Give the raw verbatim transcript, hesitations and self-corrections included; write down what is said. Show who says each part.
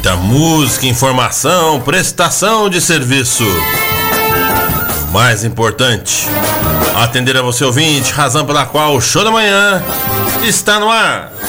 Speaker 1: Muita música, informação, prestação de serviço. O mais importante, atender a você ouvinte, razão pela qual o Show da Manhã está no ar.